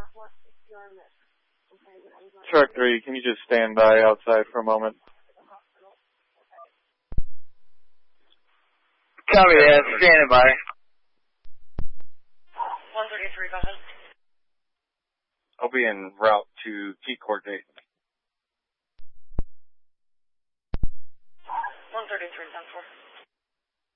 Truck 3, can you just stand by outside for a moment? Copy that, standing by. 133, go ahead. I'll be en route to key court date. 133, 10-4.